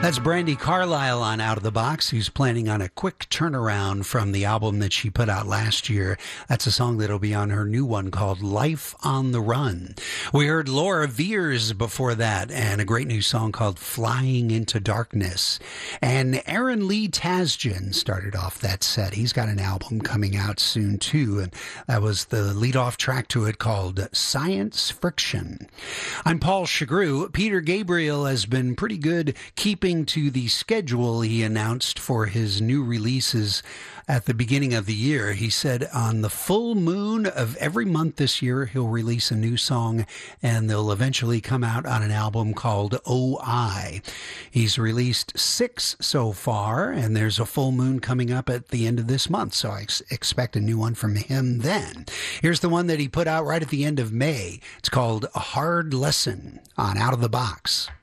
That's Brandi Carlile on Out of the Box, who's planning on a quick turnaround from the album that she put out last year. That's a song that'll be on her new one called Life on the Run. We heard Laura Veers before that, and a great new song called Flying into Darkness. And Aaron Lee Tasjan started off that set. He's got an album coming out soon, too, and that was the lead-off track to it called Science Friction. I'm Paul Chagru. Peter Gabriel has been pretty good keeping to the schedule he announced for his new releases at the beginning of the year. He said on the full moon of every month this year, he'll release a new song, and they'll eventually come out on an album called O.I. He's released 6 so far, and there's a full moon coming up at the end of this month, so I expect a new one from him then. Here's the one that he put out right at the end of May. It's called A Hard Lesson on Out of the Box.